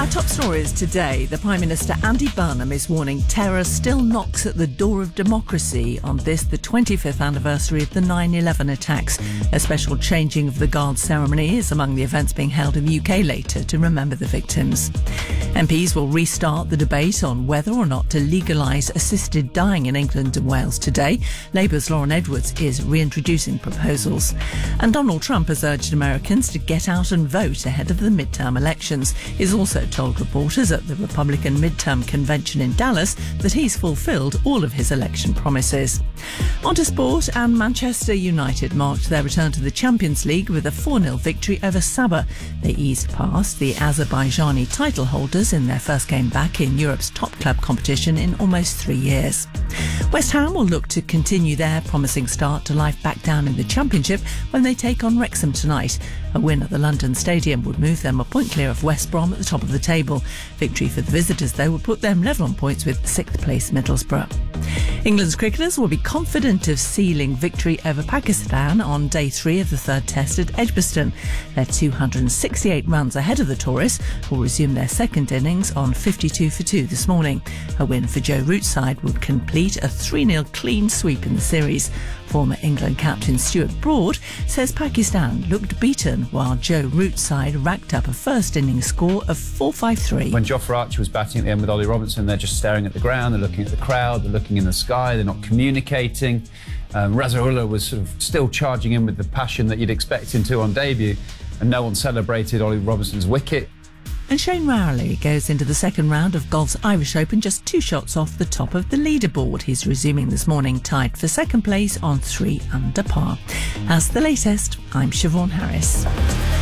Our top stories today. The Prime Minister Andy Burnham is warning terror still knocks at the door of democracy on this, the 25th anniversary of the 9/11 attacks. A special changing of the guard ceremony is among the events being held in the UK later to remember the victims. MPs will restart the debate on whether or not to legalise assisted dying in England and Wales today. Labour's Lauren Edwards is reintroducing proposals. And Donald Trump has urged Americans to get out and vote ahead of the midterm elections. He's also told reporters at the Republican midterm convention in Dallas that he's fulfilled all of his election promises. On to sport, and Manchester United marked their return to the Champions League with a 4-0 victory over Sabah. They eased past the Azerbaijani title holders in their first game back in Europe's top club competition in almost 3 years. West Ham will look to continue their promising start to life back down in the Championship when they take on Wrexham tonight. A win at the London Stadium would move them a point clear of West Brom at the top of the table. Victory for the visitors, though, would put them level on points with 6th place Middlesbrough. England's cricketers will be confident of sealing victory over Pakistan on day 3 of the third test at Edgbaston. They're 268 runs ahead of the tourists, who will resume their second innings on 52 for 2 this morning. A win for Joe Root's side would complete a 3-0 clean sweep in the series. Former England captain Stuart Broad says Pakistan looked beaten while Joe Root's side racked up a first innings score of 453. When Jofra Archer was batting at the end with Ollie Robinson, they're just staring at the ground, they're looking at the crowd, they're looking in the sky, they're not communicating. Razaullah was sort of still charging in with the passion that you'd expect him to on debut, and no one celebrated Ollie Robinson's wicket. And Shane Rowley goes into the second round of golf's Irish Open just 2 shots off the top of the leaderboard. He's resuming this morning tied for second place on 3 under par. As the latest, I'm Siobhan Harris.